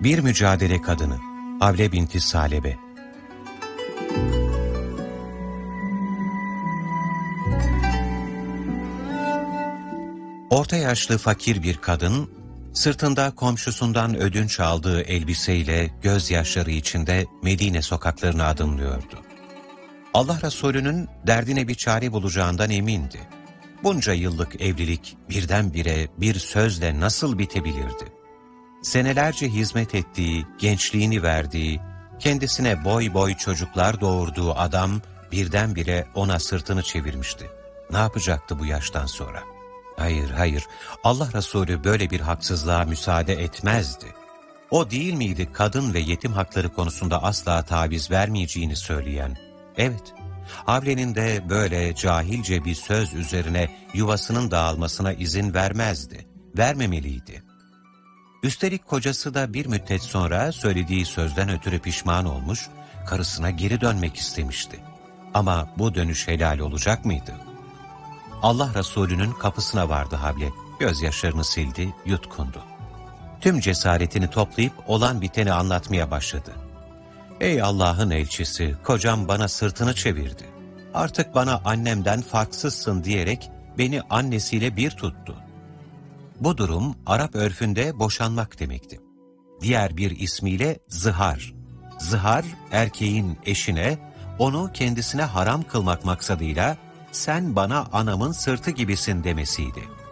Bir mücadele kadını Havle binti Salebe. Orta yaşlı fakir bir kadın, sırtında komşusundan ödünç aldığı elbiseyle gözyaşları içinde Medine sokaklarına adımlıyordu. Allah Resulü'nün derdine bir çare bulacağından emindi. Bunca yıllık evlilik birdenbire bir sözle nasıl bitebilirdi? Senelerce hizmet ettiği, gençliğini verdiği, kendisine boy boy çocuklar doğurduğu adam birdenbire ona sırtını çevirmişti. Ne yapacaktı bu yaştan sonra? Hayır, hayır. Allah Resulü böyle bir haksızlığa müsaade etmezdi. O değil miydi kadın ve yetim hakları konusunda asla taviz vermeyeceğini söyleyen? Evet, Havle'nin de böyle cahilce bir söz üzerine yuvasının dağılmasına izin vermezdi. Vermemeliydi. Üstelik kocası da bir müddet sonra söylediği sözden ötürü pişman olmuş, karısına geri dönmek istemişti. Ama bu dönüş helal olacak mıydı? Allah Resulü'nün kapısına vardı Havle, gözyaşlarını sildi, yutkundu. Tüm cesaretini toplayıp olan biteni anlatmaya başladı. Ey Allah'ın elçisi, kocam bana sırtını çevirdi. Artık bana annemden farksızsın diyerek beni annesiyle bir tuttu. Bu durum Arap örfünde boşanmak demekti. Diğer bir ismiyle zihar. Zihar, erkeğin eşine, onu kendisine haram kılmak maksadıyla sen bana anamın sırtı gibisin demesiydi.